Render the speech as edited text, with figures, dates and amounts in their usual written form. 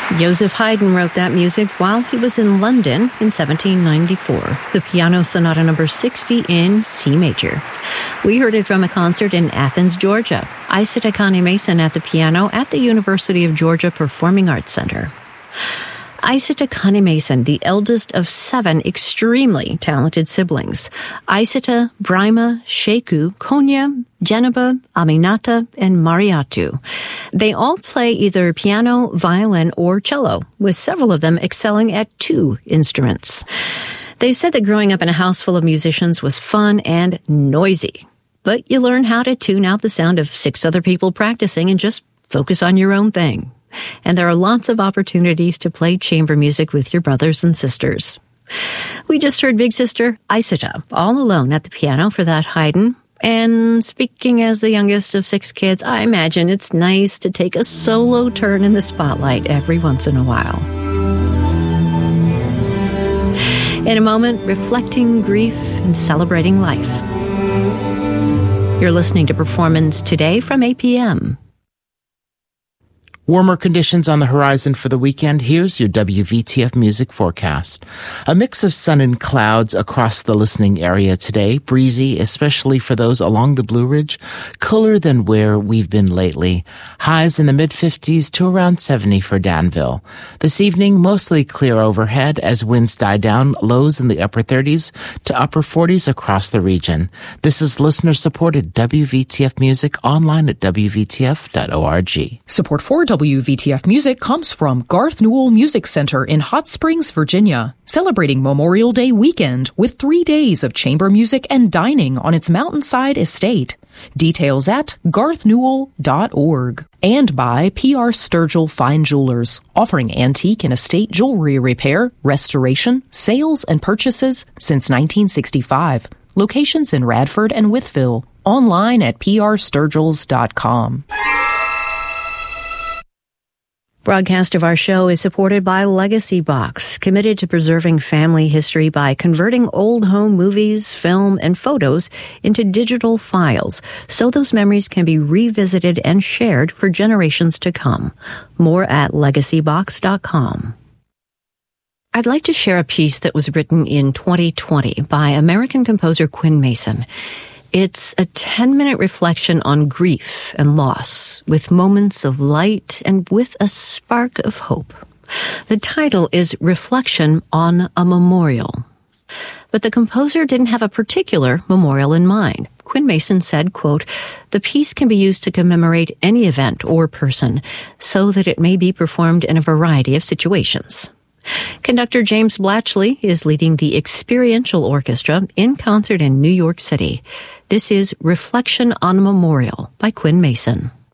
Joseph Haydn wrote that music while he was in London in 1794, the Piano Sonata No. 60 in C major. We heard it from a concert in Athens, Georgia. Isata Kane-Mason at the piano at the University of Georgia Performing Arts Center. Isata Kane-Mason, the eldest of 7 extremely talented siblings. Isata, Brahma, Sheku, Konya, Geneba, Aminata, and Mariatu. They all play either piano, violin, or cello, with several of them excelling at 2 instruments. They said that growing up in a house full of musicians was fun and noisy, but you learn how to tune out the sound of 6 other people practicing and just focus on your own thing. And there are lots of opportunities to play chamber music with your brothers and sisters. We just heard big sister Isata all alone at the piano for that Haydn. And speaking as the youngest of 6 kids, I imagine it's nice to take a solo turn in the spotlight every once in a while. In a moment, reflecting grief and celebrating life. You're listening to Performance Today from APM. Warmer conditions on the horizon for the weekend. Here's your WVTF music forecast. A mix of sun and clouds across the listening area today. Breezy, especially for those along the Blue Ridge. Cooler than where we've been lately. Highs in the mid-50s to around 70 for Danville. This evening, mostly clear overhead as winds die down. Lows in the upper 30s to upper 40s across the region. This is listener-supported WVTF music online at WVTF.org. Support for WVTF Music comes from Garth Newell Music Center in Hot Springs, Virginia, celebrating Memorial Day weekend with 3 days of chamber music and dining on its mountainside estate. Details at garthnewell.org. And by P.R. Sturgill Fine Jewelers, offering antique and estate jewelry repair, restoration, sales, and purchases since 1965. Locations in Radford and Wytheville. Online at prsturgills.com. Broadcast of our show is supported by Legacy Box, committed to preserving family history by converting old home movies, film, and photos into digital files so those memories can be revisited and shared for generations to come. More at legacybox.com. I'd like to share a piece that was written in 2020 by American composer Quinn Mason. It's a 10-minute reflection on grief and loss, with moments of light and with a spark of hope. The title is Reflection on a Memorial. But the composer didn't have a particular memorial in mind. Quinn Mason said, quote, "The piece can be used to commemorate any event or person so that it may be performed in a variety of situations." Conductor James Blatchley is leading the Experiential Orchestra in concert in New York City. This is Reflection on a Memorial by Quinn Mason.